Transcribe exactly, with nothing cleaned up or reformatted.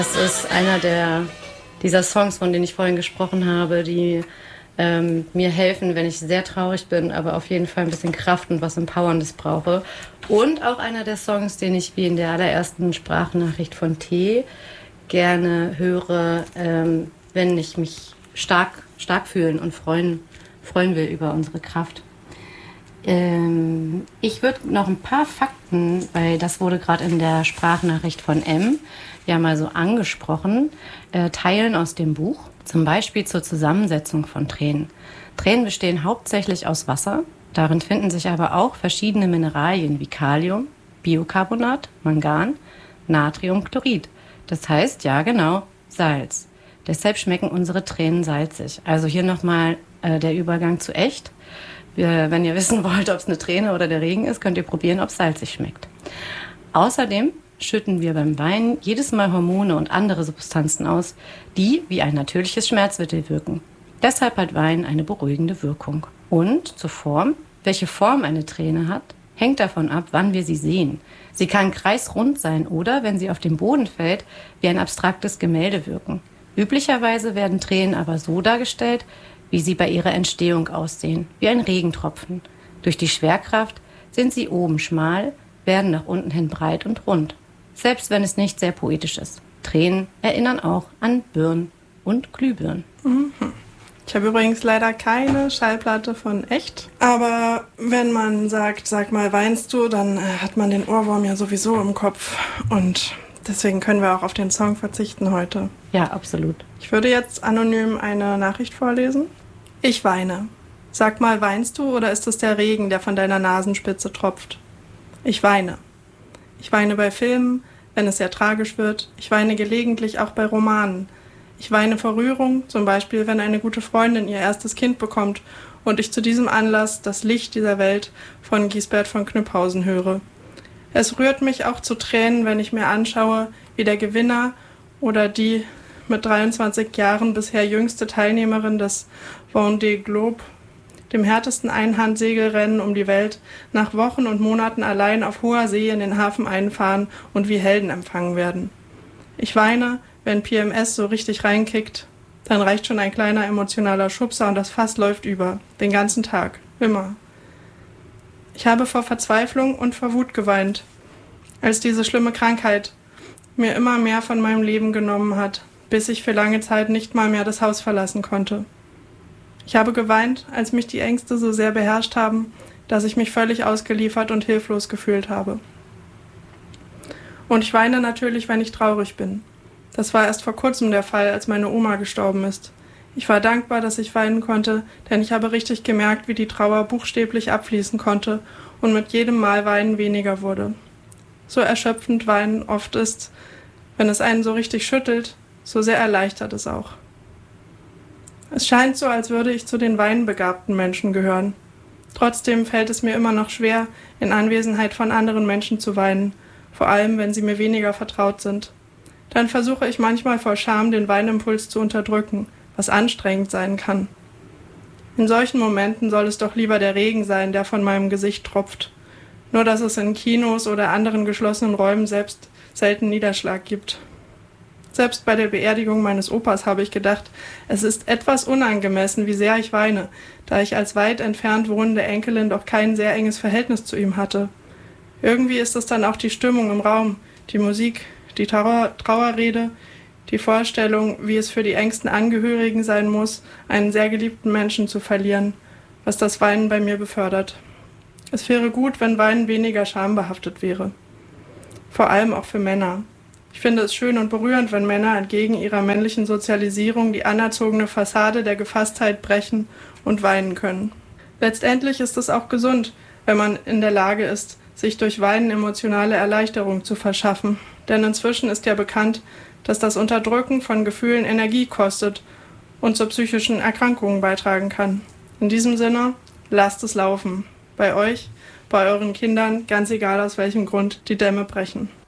Das ist einer der, dieser Songs, von denen ich vorhin gesprochen habe, die ähm, mir helfen, wenn ich sehr traurig bin, aber auf jeden Fall ein bisschen Kraft und was Empowerndes brauche. Und auch einer der Songs, den ich wie in der allerersten Sprachnachricht von T gerne höre, ähm, wenn ich mich stark, stark fühlen und freuen, freuen will über unsere Kraft. Ähm, ich würde noch ein paar Fakten, weil das wurde gerade in der Sprachnachricht von M ja mal so angesprochen, äh, teilen aus dem Buch. Zum Beispiel zur Zusammensetzung von Tränen. Tränen bestehen hauptsächlich aus Wasser. Darin finden sich aber auch verschiedene Mineralien wie Kalium, Bicarbonat, Mangan, Natriumchlorid. Das heißt, ja genau, Salz. Deshalb schmecken unsere Tränen salzig. Also hier nochmal äh, der Übergang zu echt. Wir, wenn ihr wissen wollt, ob es eine Träne oder der Regen ist, könnt ihr probieren, ob es salzig schmeckt. Außerdem schütten wir beim Weinen jedes Mal Hormone und andere Substanzen aus, die wie ein natürliches Schmerzmittel wirken. Deshalb hat Wein eine beruhigende Wirkung. Und zur Form, welche Form eine Träne hat, hängt davon ab, wann wir sie sehen. Sie kann kreisrund sein oder, wenn sie auf den Boden fällt, wie ein abstraktes Gemälde wirken. Üblicherweise werden Tränen aber so dargestellt, wie sie bei ihrer Entstehung aussehen, wie ein Regentropfen. Durch die Schwerkraft sind sie oben schmal, werden nach unten hin breit und rund. Selbst wenn es nicht sehr poetisch ist. Tränen erinnern auch an Birnen und Glühbirnen. Mhm. Ich habe übrigens leider keine Schallplatte von Echt. Aber wenn man sagt, sag mal, weinst du, dann äh, hat man den Ohrwurm ja sowieso im Kopf. Und deswegen können wir auch auf den Song verzichten heute. Ja, absolut. Ich würde jetzt anonym eine Nachricht vorlesen. Ich weine. Sag mal, weinst du oder ist es der Regen, der von deiner Nasenspitze tropft? Ich weine. Ich weine bei Filmen, wenn es sehr tragisch wird. Ich weine gelegentlich auch bei Romanen. Ich weine vor Rührung, zum Beispiel, wenn eine gute Freundin ihr erstes Kind bekommt und ich zu diesem Anlass das Licht dieser Welt von Giesbert von Kniphausen höre. Es rührt mich auch zu Tränen, wenn ich mir anschaue, wie der Gewinner oder die mit dreiundzwanzig Jahren bisher jüngste Teilnehmerin des Vendée Globe, dem härtesten Einhandsegelrennen um die Welt, nach Wochen und Monaten allein auf hoher See in den Hafen einfahren und wie Helden empfangen werden. Ich weine, wenn P M S so richtig reinkickt, dann reicht schon ein kleiner emotionaler Schubser und das Fass läuft über, den ganzen Tag, immer. Ich habe vor Verzweiflung und vor Wut geweint, als diese schlimme Krankheit mir immer mehr von meinem Leben genommen hat, bis ich für lange Zeit nicht mal mehr das Haus verlassen konnte. Ich habe geweint, als mich die Ängste so sehr beherrscht haben, dass ich mich völlig ausgeliefert und hilflos gefühlt habe. Und ich weine natürlich, wenn ich traurig bin. Das war erst vor kurzem der Fall, als meine Oma gestorben ist. Ich war dankbar, dass ich weinen konnte, denn ich habe richtig gemerkt, wie die Trauer buchstäblich abfließen konnte und mit jedem Mal Weinen weniger wurde. So erschöpfend Weinen oft ist, wenn es einen so richtig schüttelt, so sehr erleichtert es auch. Es scheint so, als würde ich zu den weinbegabten Menschen gehören. Trotzdem fällt es mir immer noch schwer, in Anwesenheit von anderen Menschen zu weinen, vor allem wenn sie mir weniger vertraut sind. Dann versuche ich manchmal vor Scham, den Weinimpuls zu unterdrücken, was anstrengend sein kann. In solchen Momenten soll es doch lieber der Regen sein, der von meinem Gesicht tropft. Nur dass es in Kinos oder anderen geschlossenen Räumen selbst selten Niederschlag gibt. Selbst bei der Beerdigung meines Opas habe ich gedacht, es ist etwas unangemessen, wie sehr ich weine, da ich als weit entfernt wohnende Enkelin doch kein sehr enges Verhältnis zu ihm hatte. Irgendwie ist es dann auch die Stimmung im Raum, die Musik, die Trauer, Trauerrede, die Vorstellung, wie es für die engsten Angehörigen sein muss, einen sehr geliebten Menschen zu verlieren, was das Weinen bei mir befördert. Es wäre gut, wenn Weinen weniger schambehaftet wäre. Vor allem auch für Männer. Ich finde es schön und berührend, wenn Männer entgegen ihrer männlichen Sozialisierung die anerzogene Fassade der Gefasstheit brechen und weinen können. Letztendlich ist es auch gesund, wenn man in der Lage ist, sich durch Weinen emotionale Erleichterung zu verschaffen. Denn inzwischen ist ja bekannt, dass das Unterdrücken von Gefühlen Energie kostet und zu psychischen Erkrankungen beitragen kann. In diesem Sinne, lasst es laufen. Bei euch, bei euren Kindern, ganz egal aus welchem Grund die Dämme brechen.